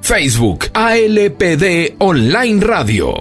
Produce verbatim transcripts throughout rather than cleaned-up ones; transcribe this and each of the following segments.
Facebook A L P D Online Radio.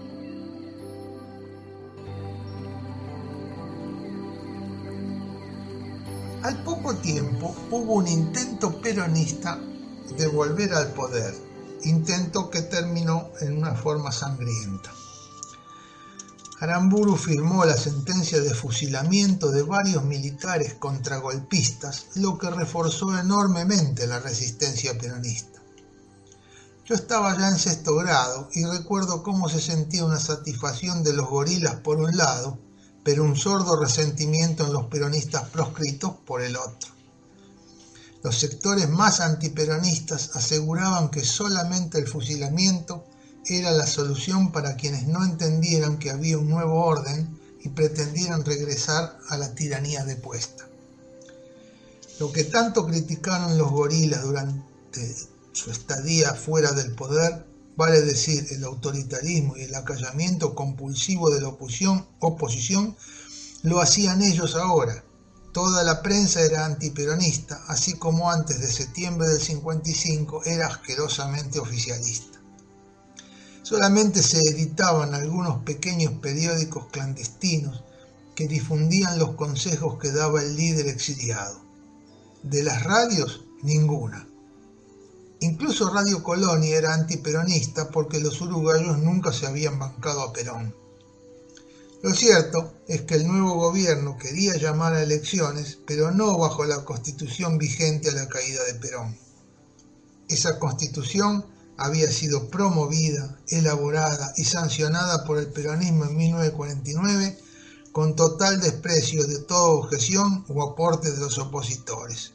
Al poco tiempo hubo un intento peronista de volver al poder, intento que terminó en una forma sangrienta. Aramburu firmó la sentencia de fusilamiento de varios militares contragolpistas, lo que reforzó enormemente la resistencia peronista. Yo estaba ya en sexto grado y recuerdo cómo se sentía una satisfacción de los gorilas por un lado, pero un sordo resentimiento en los peronistas proscritos por el otro. Los sectores más antiperonistas aseguraban que solamente el fusilamiento era la solución para quienes no entendieran que había un nuevo orden y pretendieran regresar a la tiranía depuesta. Lo que tanto criticaron los gorilas durante su estadía fuera del poder, vale decir, el autoritarismo y el acallamiento compulsivo de la oposición, oposición, lo hacían ellos ahora. Toda la prensa era antiperonista, así como antes de septiembre del cincuenta y cinco era asquerosamente oficialista. Solamente se editaban algunos pequeños periódicos clandestinos que difundían los consejos que daba el líder exiliado. De las radios, ninguna. Incluso Radio Colonia era antiperonista porque los uruguayos nunca se habían bancado a Perón. Lo cierto es que el nuevo gobierno quería llamar a elecciones, pero no bajo la constitución vigente a la caída de Perón. Esa constitución había sido promovida, elaborada y sancionada por el peronismo en mil novecientos cuarenta y nueve con total desprecio de toda objeción o aporte de los opositores.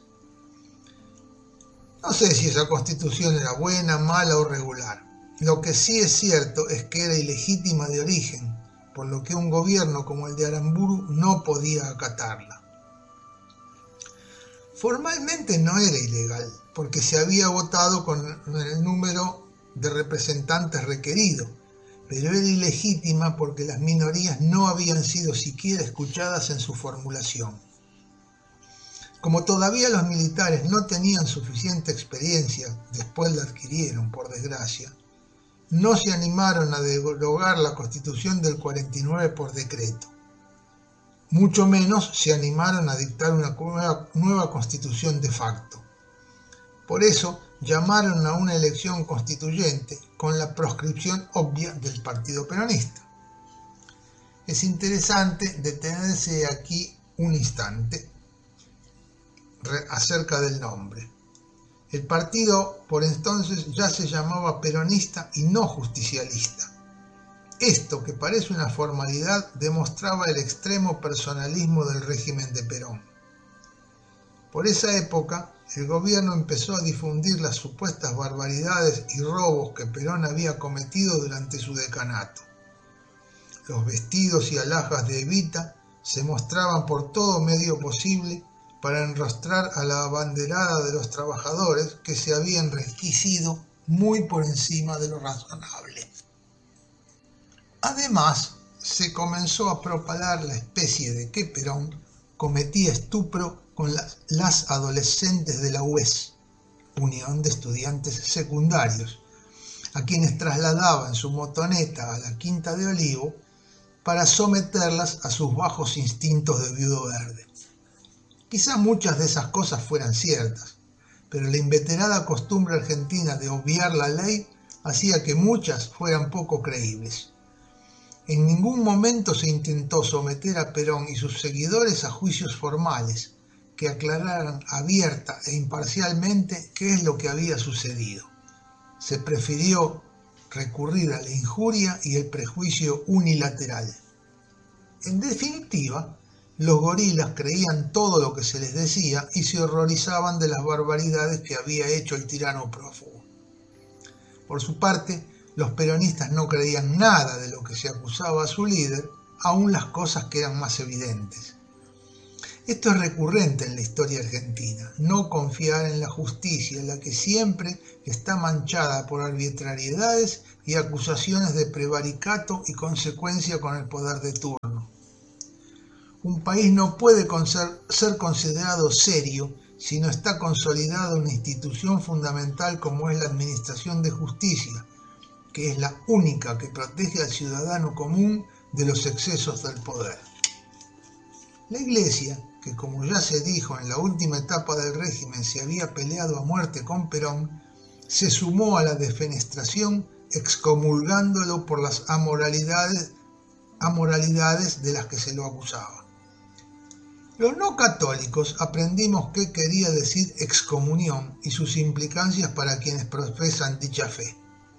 No sé si esa constitución era buena, mala o regular. Lo que sí es cierto es que era ilegítima de origen, por lo que un gobierno como el de Aramburu no podía acatarla. Formalmente no era ilegal, porque se había votado con el número de representantes requerido, pero era ilegítima porque las minorías no habían sido siquiera escuchadas en su formulación. Como todavía los militares no tenían suficiente experiencia, después la adquirieron por desgracia, no se animaron a derogar la Constitución del cuarenta y nueve por decreto. Mucho menos se animaron a dictar una nueva, nueva Constitución de facto. Por eso llamaron a una elección constituyente con la proscripción obvia del Partido Peronista. Es interesante detenerse aquí un instante acerca del nombre. El partido por entonces ya se llamaba peronista y no justicialista. Esto, que parece una formalidad, demostraba el extremo personalismo del régimen de Perón. Por esa época, el gobierno empezó a difundir las supuestas barbaridades y robos que Perón había cometido durante su decanato. Los vestidos y alhajas de Evita se mostraban por todo medio posible para enrostrar a la abanderada de los trabajadores que se había enriquecido muy por encima de lo razonable. Además, se comenzó a propalar la especie de que Perón cometía estupro con las, las adolescentes de la U E S, Unión de Estudiantes Secundarios, a quienes trasladaba en su motoneta a la Quinta de Olivo para someterlas a sus bajos instintos de viudo verde. Quizá muchas de esas cosas fueran ciertas, pero la inveterada costumbre argentina de obviar la ley hacía que muchas fueran poco creíbles. En ningún momento se intentó someter a Perón y sus seguidores a juicios formales que aclararan abierta e imparcialmente qué es lo que había sucedido. Se prefirió recurrir a la injuria y el prejuicio unilateral. En definitiva, los gorilas creían todo lo que se les decía y se horrorizaban de las barbaridades que había hecho el tirano prófugo. Por su parte, los peronistas no creían nada de lo que se acusaba a su líder, aun las cosas que eran más evidentes. Esto es recurrente en la historia argentina, no confiar en la justicia, la que siempre está manchada por arbitrariedades y acusaciones de prevaricato y consecuencia con el poder de turno. Un país no puede ser considerado serio si no está consolidada una institución fundamental como es la administración de justicia, que es la única que protege al ciudadano común de los excesos del poder? La Iglesia, que como ya se dijo en la última etapa del régimen se había peleado a muerte con Perón, se sumó a la defenestración excomulgándolo por las amoralidades, amoralidades de las que se lo acusaba. Los no católicos aprendimos qué quería decir excomunión y sus implicancias para quienes profesan dicha fe.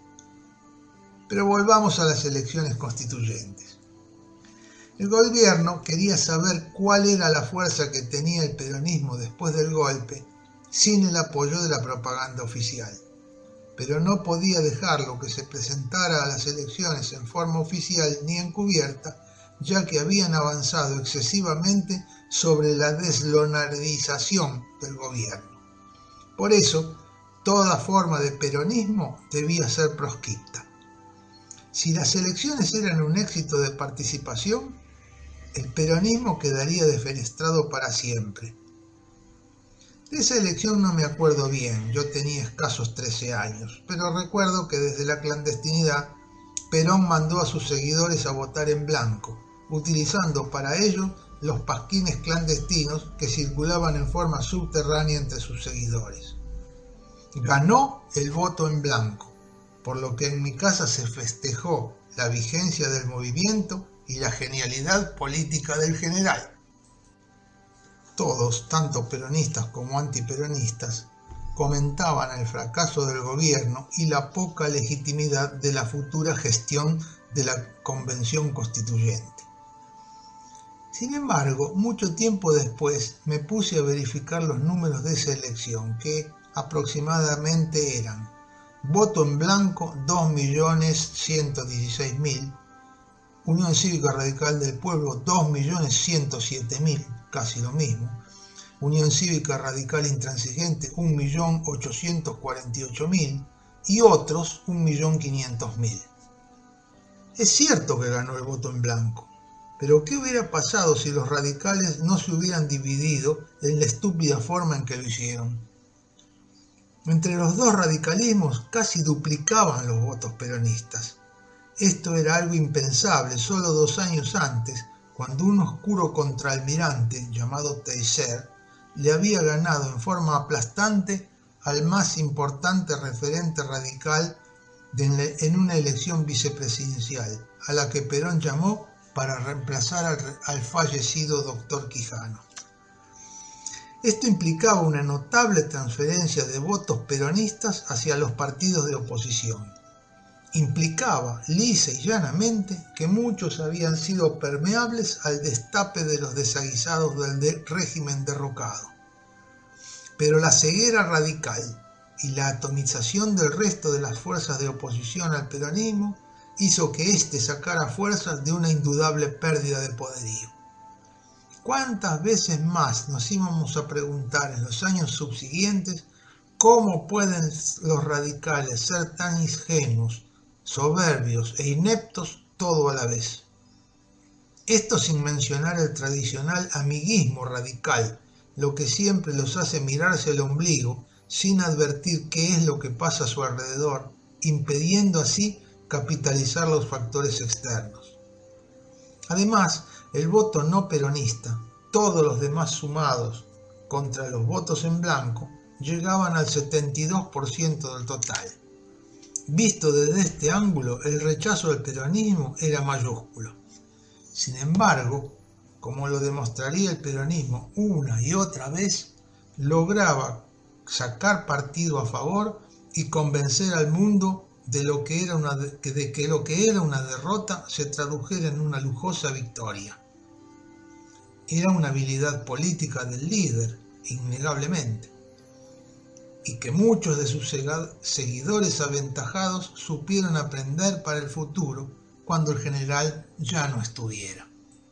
Pero volvamos a las elecciones constituyentes. El gobierno quería saber cuál era la fuerza que tenía el peronismo después del golpe sin el apoyo de la propaganda oficial, pero no podía dejarlo que se presentara a las elecciones en forma oficial ni encubierta, ya que habían avanzado excesivamente sobre la deslonardización del gobierno. Por eso, toda forma de peronismo debía ser proscripta. Si las elecciones eran un éxito de participación, el peronismo quedaría defenestrado para siempre. De esa elección no me acuerdo bien, yo tenía escasos trece años, pero recuerdo que desde la clandestinidad Perón mandó a sus seguidores a votar en blanco, utilizando para ello los pasquines clandestinos que circulaban en forma subterránea entre sus seguidores. Ganó el voto en blanco, por lo que en mi casa se festejó la vigencia del movimiento y la genialidad política del general. Todos, tanto peronistas como antiperonistas, comentaban el fracaso del gobierno y la poca legitimidad de la futura gestión de la Convención Constituyente. Sin embargo, mucho tiempo después me puse a verificar los números de esa elección, que aproximadamente eran: voto en blanco dos millones ciento dieciséis mil, Unión Cívica Radical del Pueblo dos millones ciento siete mil, casi lo mismo, Unión Cívica Radical Intransigente un millón ochocientos cuarenta y ocho mil y otros un millón quinientos mil. Es cierto que ganó el voto en blanco, pero ¿qué hubiera pasado si los radicales no se hubieran dividido en la estúpida forma en que lo hicieron? Entre los dos radicalismos casi duplicaban los votos peronistas. Esto era algo impensable solo dos años antes, cuando un oscuro contraalmirante llamado Teisser le había ganado en forma aplastante al más importante referente radical de, en una elección vicepresidencial, a la que Perón llamó para reemplazar al, al fallecido doctor Quijano. Esto implicaba una notable transferencia de votos peronistas hacia los partidos de oposición. Implicaba, lisa y llanamente, que muchos habían sido permeables al destape de los desaguisados del de régimen derrocado. Pero la ceguera radical y la atomización del resto de las fuerzas de oposición al peronismo hizo que éste sacara fuerzas de una indudable pérdida de poderío. ¿Cuántas veces más nos íbamos a preguntar en los años subsiguientes cómo pueden los radicales ser tan ingenuos, soberbios e ineptos todo a la vez? Esto sin mencionar el tradicional amiguismo radical, lo que siempre los hace mirarse el ombligo sin advertir qué es lo que pasa a su alrededor, impidiendo así capitalizar los factores externos. Además, el voto no peronista, todos los demás sumados contra los votos en blanco, llegaban al setenta y dos por ciento del total. Visto desde este ángulo, el rechazo al peronismo era mayúsculo. Sin embargo, como lo demostraría el peronismo una y otra vez, lograba sacar partido a favor y convencer al mundo de, lo que era una, de que lo que era una derrota se tradujera en una lujosa victoria. Era una habilidad política del líder, innegablemente, y que muchos de sus seguidores aventajados supieron aprender para el futuro cuando el general ya no estuviera.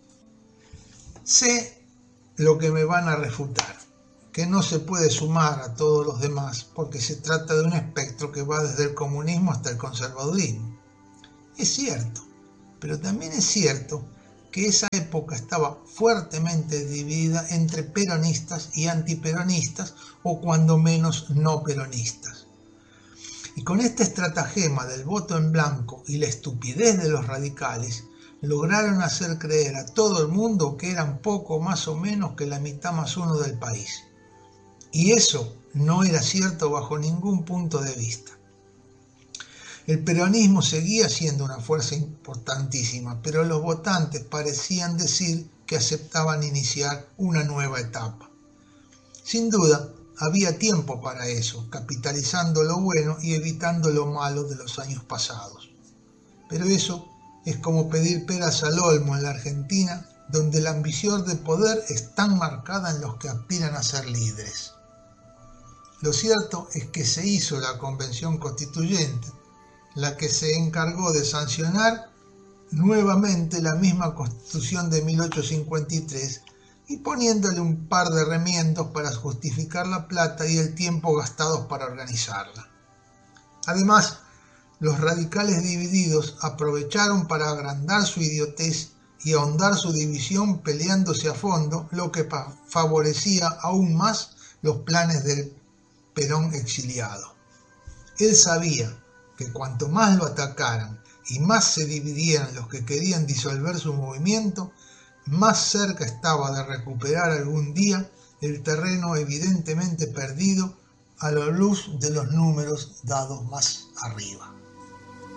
Sé lo que me van a refutar, que no se puede sumar a todos los demás porque se trata de un espectro que va desde el comunismo hasta el conservadurismo. Es cierto, pero también es cierto que esa época estaba fuertemente dividida entre peronistas y antiperonistas, o cuando menos no peronistas. Y con este estratagema del voto en blanco y la estupidez de los radicales, lograron hacer creer a todo el mundo que eran poco más o menos que la mitad más uno del país. Y eso no era cierto bajo ningún punto de vista. El peronismo seguía siendo una fuerza importantísima, pero los votantes parecían decir que aceptaban iniciar una nueva etapa. Sin duda, había tiempo para eso, capitalizando lo bueno y evitando lo malo de los años pasados. Pero eso es como pedir peras al olmo en la Argentina, donde la ambición de poder es tan marcada en los que aspiran a ser líderes. Lo cierto es que se hizo la Convención Constituyente, la que se encargó de sancionar nuevamente la misma Constitución de mil ochocientos cincuenta y tres y poniéndole un par de remiendos para justificar la plata y el tiempo gastados para organizarla. Además, los radicales divididos aprovecharon para agrandar su idiotez y ahondar su división peleándose a fondo, lo que favorecía aún más los planes del Perón exiliado. Él sabía que cuanto más lo atacaran y más se dividieran los que querían disolver su movimiento, más cerca estaba de recuperar algún día el terreno evidentemente perdido a la luz de los números dados más arriba.